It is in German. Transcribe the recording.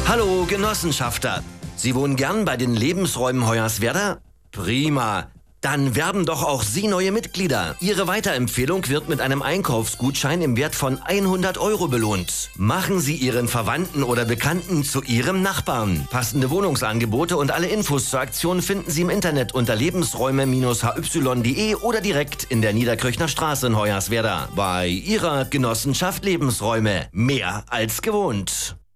Hallo Genossenschafter. Sie wohnen gern bei den Lebensräumen Hoyerswerda? Prima. Dann werben doch auch Sie neue Mitglieder. Ihre Weiterempfehlung wird mit einem Einkaufsgutschein im Wert von 100 € belohnt. Machen Sie Ihren Verwandten oder Bekannten zu Ihrem Nachbarn. Passende Wohnungsangebote und alle Infos zur Aktion finden Sie im Internet unter lebensräume-hy.de oder direkt in der Niederkirchner Straße in Hoyerswerda. Bei Ihrer Genossenschaft Lebensräume. Mehr als gewohnt.